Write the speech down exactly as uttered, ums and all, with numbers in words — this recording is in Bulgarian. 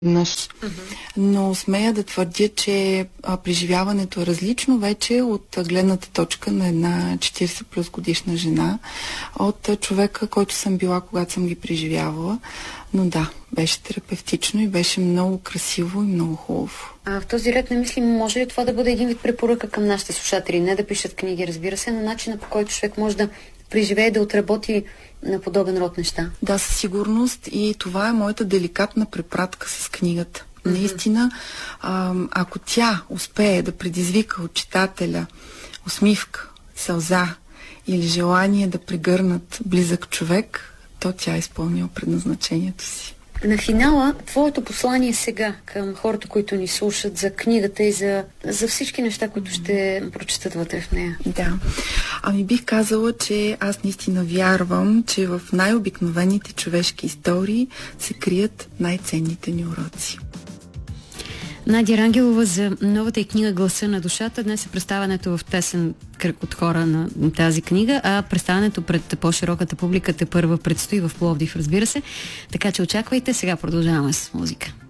Mm-hmm. Но смея да твърдя, че а, преживяването е различно вече от а, гледната точка на една четиридесет плюс годишна жена, от а, човека, който съм била, когато съм ги преживявала. Но да, беше терапевтично и беше много красиво и много хубаво. А в този ред на мисли, може ли това да бъде един вид препоръка към нашите слушатели? Не да пишат книги, разбира се, но начина, по който човек може да преживее и да отработи на подобен род неща. Да, със сигурност, и това е моята деликатна препратка с книгата. Mm-hmm. Наистина, а, ако тя успее да предизвика от читателя усмивка, сълза или желание да прегърнат близък човек, то тя е изпълнила предназначението си. На финала, твоето послание сега към хората, които ни слушат, за книгата и за, за всички неща, които ще прочетат вътре в нея. Да. Ами бих казала, че аз наистина вярвам, че в най-обикновените човешки истории се крият най-ценните ни уроци. Надя Рангелова за новата й книга "Гласа на душата". Днес е представянето в тесен кръг от хора на тази книга, а представянето пред по-широката публика тепърва предстои в Пловдив, разбира се. Така че очаквайте. Сега продължаваме с музика.